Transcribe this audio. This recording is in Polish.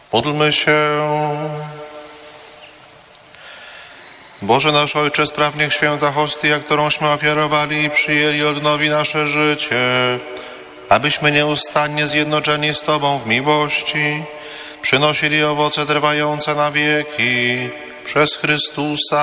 Módlmy się. Boże nasz Ojcze, spraw niech święta hostia, którąśmy ofiarowali i przyjęli, odnowi nasze życie, abyśmy nieustannie zjednoczeni z Tobą w miłości przynosili owoce trwające na wieki przez Chrystusa